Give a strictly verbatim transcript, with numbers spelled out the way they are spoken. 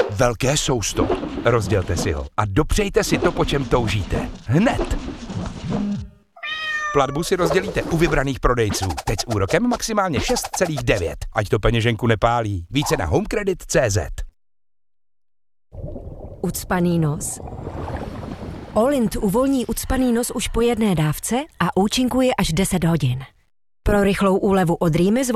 Velké sousto. Rozdělte si ho a dopřejte si to, po čem toužíte. Hned. Platbu si rozdělíte u vybraných prodejců. Teď s úrokem maximálně šest celá devět. Ať to peněženku nepálí. Více na homecredit tečka cé zet. Ucpaný nos? Olint uvolní ucpaný nos už po jedné dávce a účinkuje až deset hodin. Pro rychlou úlevu od rýmy